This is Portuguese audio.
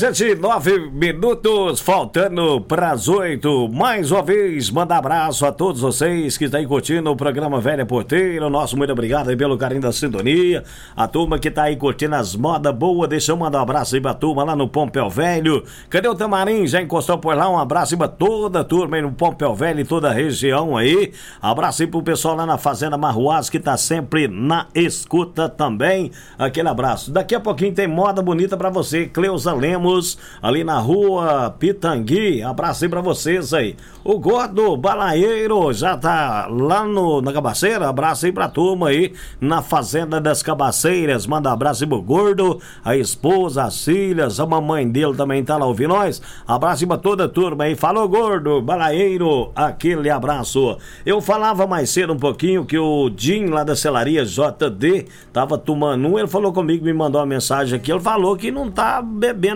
gente, 9 minutos, faltando para as 8. Mais uma vez, manda abraço a todos vocês que estão aí curtindo o programa Velha Porteira. Nosso muito obrigado aí pelo carinho da sintonia. A turma que tá aí curtindo as modas boas, deixa eu mandar um abraço aí pra turma lá no Pompéu Velho. Cadê o Tamarim? Já encostou por lá? Um abraço aí pra toda a turma aí no Pompéu Velho e toda a região aí. Abraço aí pro pessoal lá na Fazenda Marruás que tá sempre na escuta também. Aquele abraço. Daqui a pouquinho tem moda bonita pra você, Cleusa Lemos, ali na rua Pitangui. Abraço aí pra vocês aí. O Gordo Balaeiro já tá lá na Cabaceira. Abraço aí pra turma aí na Fazenda das Cabaceiras. Manda abraço aí pro Gordo, a esposa, as filhas, a mamãe dele também tá lá ouvindo nós. Abraço aí pra toda a turma aí. Falou, Gordo Balaeiro, aquele abraço. Eu falava mais cedo um pouquinho que o Jim lá da Celaria JD tava tomando um. Ele falou comigo, me mandou uma mensagem aqui. Ele falou que não tá bebendo